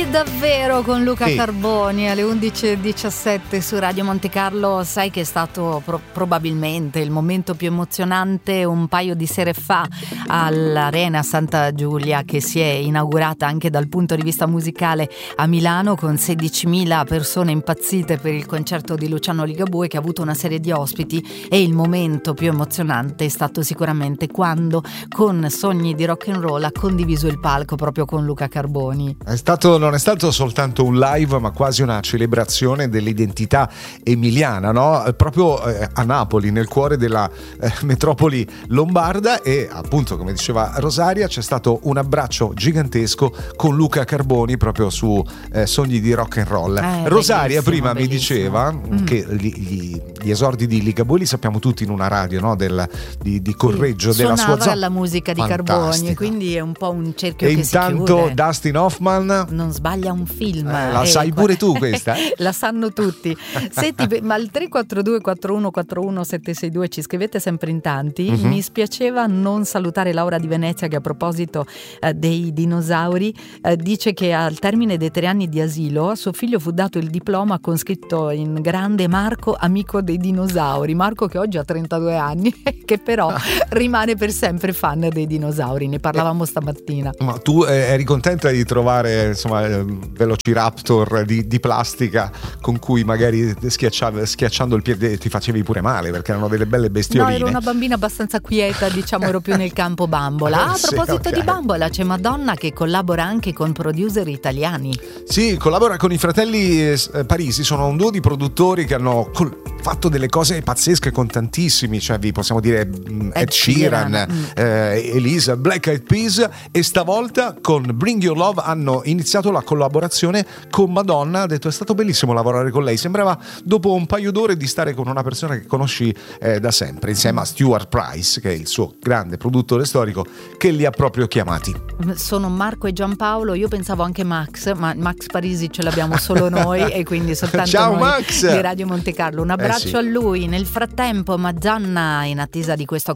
davvero con Luca Carboni alle 11:17 su Radio Monte Carlo. Sai che è stato probabilmente il momento più emozionante un paio di sere fa all'Arena Santa Giulia, che si è inaugurata anche dal punto di vista musicale a Milano, con 16.000 persone impazzite per il concerto di Luciano Ligabue, che ha avuto una serie di ospiti. E il momento più emozionante è stato sicuramente quando con Sogni di Rock and Roll ha condiviso il palco proprio con Luca Carboni. Non è stato soltanto un live, ma quasi una celebrazione dell'identità emiliana, no? Proprio a Napoli, nel cuore della metropoli lombarda. E appunto, come diceva Rosaria, c'è stato un abbraccio gigantesco con Luca Carboni proprio su Sogni di Rock and Roll. Rosaria prima mi diceva che gli esordi di Ligabue li sappiamo tutti in una radio, no? di Correggio, della sua zona. La musica di Carboni, quindi è un po' un cerchio e che intanto si chiude. Dustin Hoffman non sbaglia un film. La sai pure tu questa? La sanno tutti. Senti, ma al 342 4141 762 ci scrivete sempre in tanti. Mi spiaceva non salutare Laura di Venezia, che a proposito dei dinosauri dice che al termine dei 3 anni di asilo a suo figlio fu dato il diploma con scritto in grande: Marco, amico dei dinosauri. Marco, che oggi ha 32 anni, che però rimane per sempre fan dei dinosauri. Ne parlavamo stamattina. Ma tu eri contenta di trovare, insomma, Velociraptor di plastica con cui magari schiacciando il piede ti facevi pure male, perché erano delle belle bestioline? No, ero una bambina abbastanza quieta, diciamo, ero più nel campo bambola. A proposito di bambola, c'è Madonna che collabora anche con producer italiani. Sì, collabora con i fratelli Parisi, sono un duo di produttori che hanno fatto delle cose pazzesche con tantissimi, cioè vi possiamo dire Ed Sheeran, Elisa, Black Eyed Peas, e stavolta con Bring Your Love hanno iniziato la collaborazione con Madonna. Ha detto: è stato bellissimo lavorare con lei, sembrava dopo un paio d'ore di stare con una persona che conosci da sempre, insieme a Stuart Price, che è il suo grande produttore storico, che li ha proprio chiamati. Sono Marco e Giampaolo. Io pensavo anche Max, ma Max Parisi ce l'abbiamo solo noi e quindi soltanto Ciao, noi Max! di Radio Monte Carlo. Un abbraccio a lui. Nel frattempo Madonna, in attesa di questo